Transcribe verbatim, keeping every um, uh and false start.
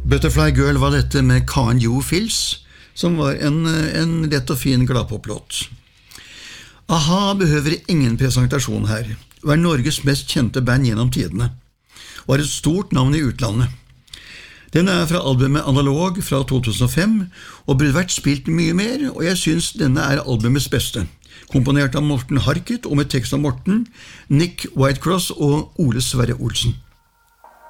Butterfly Girl var dette med Karen Jo Fils, som var en, en lett og fin gladpoplåt. A-ha behøver ingen presentasjon her, og er Norges mest kjente band gjennom tidene, og har et stort navn i utlandet. Den er fra albumet Analog fra to tusen og fem, og burde vært spilt mye mer, og jeg synes denne er albumets beste, komponert av Morten Harket og med tekst av Morten, Nick Whitecross og Ole Sverre Olsen.